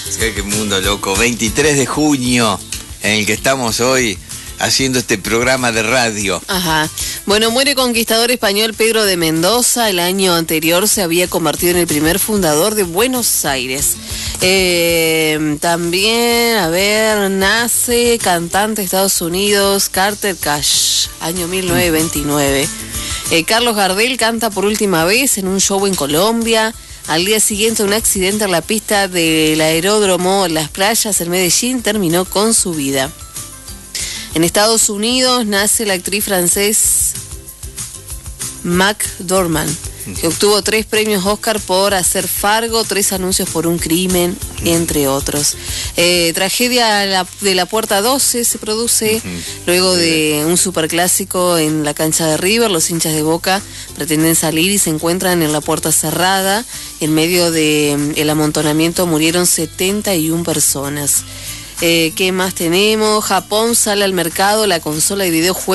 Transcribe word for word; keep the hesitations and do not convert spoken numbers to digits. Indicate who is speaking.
Speaker 1: Sí, qué mundo loco. veintitrés de junio, en el que estamos hoy haciendo este programa de radio.
Speaker 2: Ajá. Bueno, muere conquistador español Pedro de Mendoza. El año anterior se había convertido en el primer fundador de Buenos Aires. Eh, también, a ver, nace cantante de Estados Unidos, Carter Cash, año mil novecientos veintinueve. Eh, Carlos Gardel canta por última vez en un show en Colombia. Al día siguiente, un accidente en la pista del aeródromo en Las Playas, en Medellín, terminó con su vida. En Estados Unidos nace la actriz francesa McDormand, que obtuvo tres premios Oscar por hacer Fargo, tres anuncios por un crimen, entre otros. Eh, tragedia la, de la Puerta doce se produce luego de un superclásico en la cancha de River. Los hinchas de Boca pretenden salir y se encuentran en la puerta cerrada. En medio del amontonamiento murieron setenta y una personas. Eh, ¿Qué más tenemos? Japón sale al mercado la consola de videojuegos